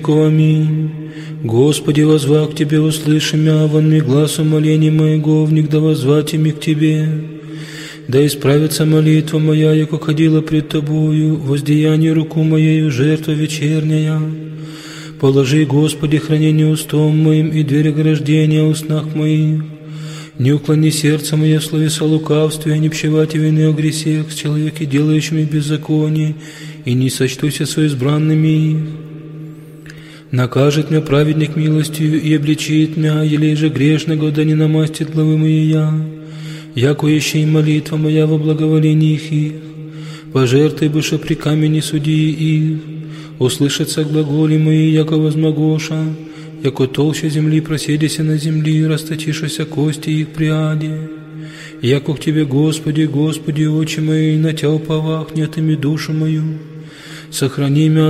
Аминь. Господи, возва к Тебе, услыши мя, вон ми глаз умоления моего, внегда воззвати ми к Тебе. Да исправится молитва моя, яко ходила пред Тобою, воздеяние руку моею, жертва вечерняя. Положи, Господи, хранение устом моим и дверь ограждения устнах моих. Не уклони сердце мое в словеса лукавстве, не пщевати вины о гресех с человеки, делающими беззаконие, и не сочтуся со избранными их. Накажет мя праведник милостью и обличит мя, елей же грешного, да не намастит главы моя. Яко еще и молитва моя во благоволении их. Пожертвуй быше при камени судьи их. Услышатся глаголи мои, яко возмогоша, яко толща земли проседися на земли, расточишися кости их приаде. Яко к Тебе, Господи, Господи, очи мои, на Тя уповах, не отыми душу мою. Сохрани мя